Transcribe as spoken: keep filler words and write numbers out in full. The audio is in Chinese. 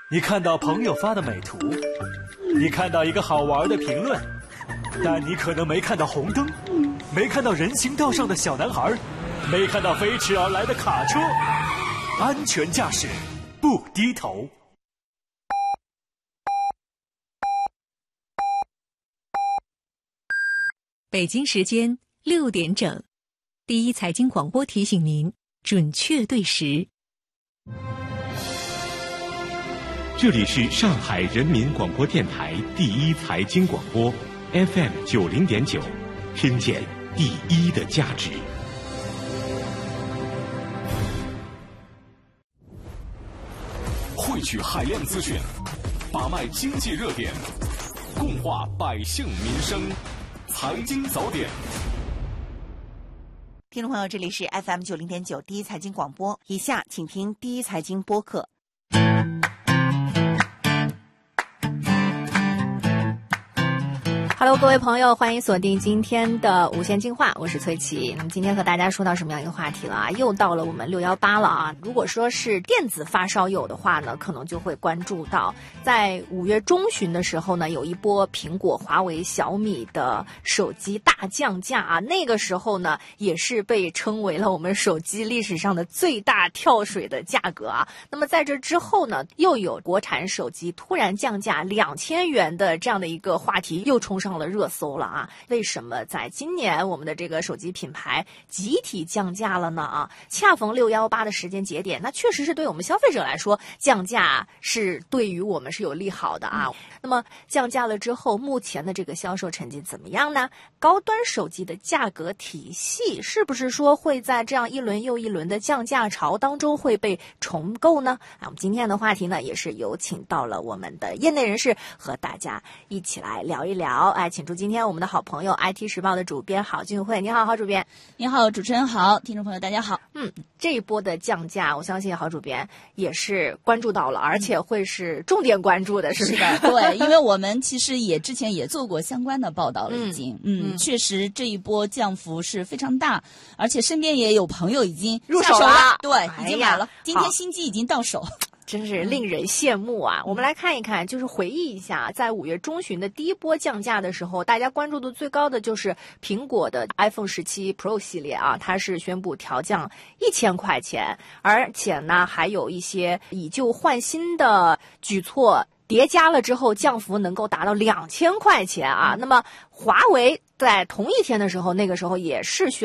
你看到朋友发的美图，你看到一个好玩的评论，但你可能没看到红灯，没看到人行道上的小男孩，没看到飞驰而来的卡车。安全驾驶，不低头。 北京时间六点整，第一财经广播提醒您准确对时。 这里是上海人民广播电台第一财经广播 F M 九零点九，听见第一的价值。 汇聚海量资讯，把脉经济热点，共话百姓民生。财经早点， 听众朋友，这里是 F M 九零点九第一财经广播，以下请听第一财经播客。 Hello， 各位朋友，欢迎锁定今天的无线进化，我是崔琦。那么今天和大家说到什么样一个话题了啊？又到了我们六一八了啊！如果说是电子发烧友的话呢，可能就会关注到，在五月中旬的时候呢，有一波苹果、华为、小米的手机大降价啊。那个时候呢，也是被称为了我们手机历史上的最大跳水的价格啊。那么在这之后呢，又有国产手机突然降价两千元的这样的一个话题又冲上上了热搜了啊！为什么在今年我们的这个手机品牌集体降价了呢？啊，恰逢六一八的时间节点，那确实是对我们消费者来说，降价是对于我们是有利好的啊。嗯、那么降价了之后，目前的这个销售成绩怎么样呢？高端手机的价格体系是不是说会在这样一轮又一轮的降价潮当中会被重构呢？啊，我们今天的话题呢，也是有请到了我们的业内人士和大家一起来聊一聊。哎，请出今天我们的好朋友 I T 时报的主编郝俊慧。你好，郝主编。 你好，主持人好，听众朋友大家好。 嗯，这一波的降价，我相信郝主编也是关注到了，而且会是重点关注的，是不是？ 是的，对，因为我们其实也之前也做过相关的报道了，已经，嗯，嗯确实这一波降幅是非常大，而且身边也有朋友已经入手了， 对，已经买了，今天新机已经到手。 真是令人羡慕啊！我们来看一看，就是回忆一下，在五月中旬的第一波降价的时候，大家关注度最高的就是苹果的 iPhone 十七 Pro 系列啊，它是宣布调降一千块钱，而且呢，还有一些以旧换新的举措叠加了之后，降幅能够达到两千块钱啊。那么华为在同一天的时候，那个时候也是宣